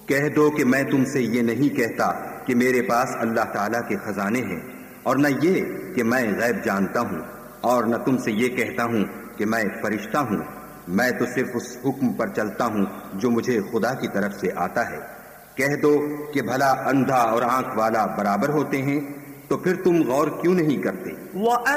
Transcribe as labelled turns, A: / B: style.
A: कह दो कि मैं तुमसे ये नहीं कहता कि मेरे पास अल्लाह ताला के खजाने हैं, और न ये कि मैं गैब जानता हूँ, और न तुमसे ये कहता हूँ कि मैं फरिश्ता हूँ। मैं तो सिर्फ उस हुक्म पर चलता हूँ जो मुझे खुदा की तरफ से आता है। कह दो कि भला अंधा और आंख वाला बराबर होते हैं? तो फिर तुम गौर क्यों नहीं करते?